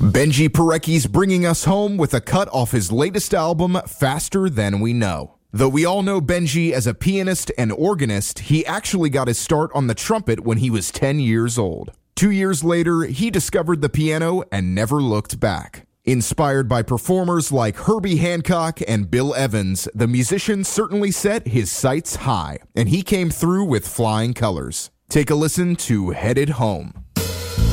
Benji Parecki's bringing us home with a cut off his latest album, Faster Than We Know. Though we all know Benji as a pianist and organist, he actually got his start on the trumpet when he was 10 years old. 2 years later, he discovered the piano and never looked back. Inspired by performers like Herbie Hancock and Bill Evans, the musician certainly set his sights high, and he came through with flying colors. Take a listen to Headed Home.